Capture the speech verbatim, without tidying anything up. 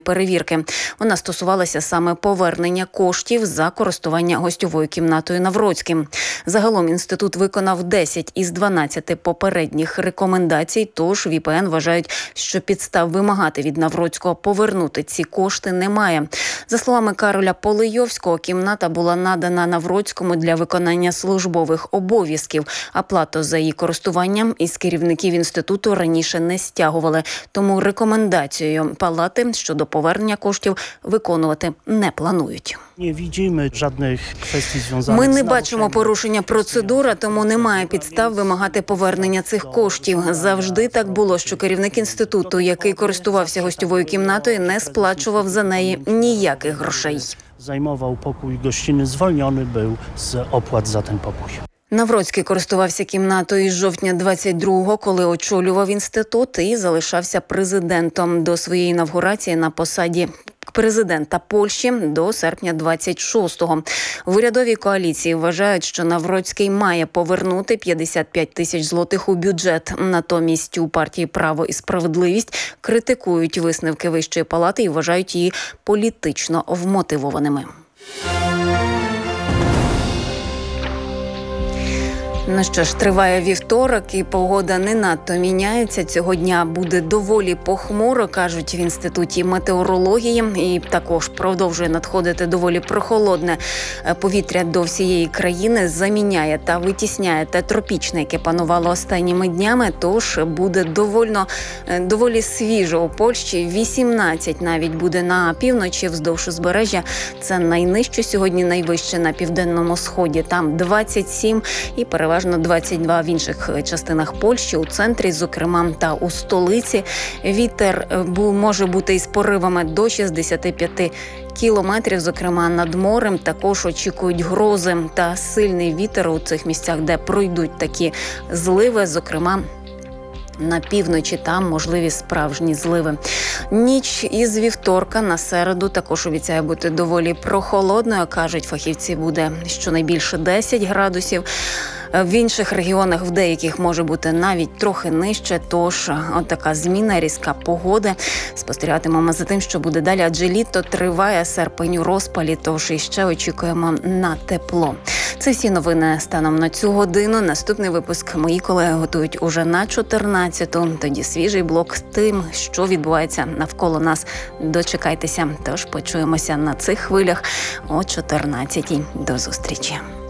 перевірки. Вона стосувалася саме повернення коштів за користування гостьовою кімнатою Навроцьким. Загалом інститут виконав десять із дванадцяти попередніх рекомендацій, тож в ІПН вважають, що підстав вимагати від Навроцького повернути ці кошти немає. За словами Кароля Полийовського, кімната була надана Навроцькому для виконання службових обов'язків, а плату за її користуванням із керівників інституту раніше не стягували. Тому рекомендацією палати щодо повернення коштів виконувати не планують. Ми не бачимо порушення процедури, тому немає підстав вимагати повернення цих коштів. Завжди так було, що керівник інституту, який користувався гостьовою кімнатою, не сплачував за неї ніяких грошей. Займав покій гостинний, звільнений був з оплат за цей покій. Навроцький користувався кімнатою із жовтня двадцять другого, коли очолював інститут і залишався президентом до своєї інавгурації на посаді президента Польщі до серпня двадцять шостого. В урядовій коаліції вважають, що Навроцький має повернути п'ятдесят п'ять тисяч злотих у бюджет. Натомість у партії «Право і справедливість» критикують висновки Вищої палати і вважають її політично вмотивованими. Ну що ж, триває вівторок і погода не надто міняється. Цього дня буде доволі похмуро, кажуть в Інституті метеорології. І також продовжує надходити доволі прохолодне повітря до всієї країни. Заміняє та витісняє те тропічне, яке панувало останніми днями. Тож буде доволі, доволі свіжо у Польщі. вісімнадцять навіть буде на півночі вздовж узбережжя. Це найнижче сьогодні, найвище на південному сході. Там двадцять сім і переважно двадцять два в інших частинах Польщі, у центрі, зокрема, та у столиці. Вітер може бути із поривами до шістдесят п'ять кілометрів, зокрема, над морем. Також очікують грози та сильний вітер у цих місцях, де пройдуть такі зливи, зокрема, на півночі там можливі справжні зливи. Ніч із вівторка на середу також обіцяє бути доволі прохолодною. Кажуть, фахівці, буде щонайбільше десять градусів. В інших регіонах, в деяких, може бути навіть трохи нижче. Тож, от така зміна, різка погоди. Спостерігатимемо за тим, що буде далі, адже літо триває, серпень у розпалі, тож іще очікуємо на тепло. Це всі новини станом на цю годину. Наступний випуск мої колеги готують уже на чотирнадцяту. Тоді свіжий блок з тим, що відбувається навколо нас. Дочекайтеся, тож почуємося на цих хвилях о чотирнадцятій. До зустрічі.